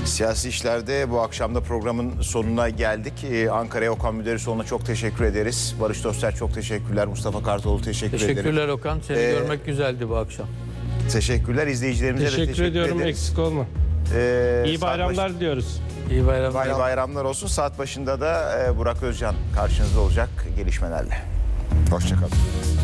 Siyasi işlerde bu akşam da programın sonuna geldik. Ankara'ya Okan Müderrisoğlu'na çok teşekkür ederiz. Barış Doster çok teşekkürler. Mustafa Kartoğlu teşekkür ederim. Teşekkürler Okan. Seni görmek güzeldi bu akşam. Teşekkürler. İzleyicilerimize de teşekkür ediyorum. ederiz. Eksik olma. İyi bayramlar diliyoruz. İyi bayramlar. İyi bayramlar olsun. Saat başında da Burak Özcan karşınızda olacak gelişmelerle. Hoşça kalın.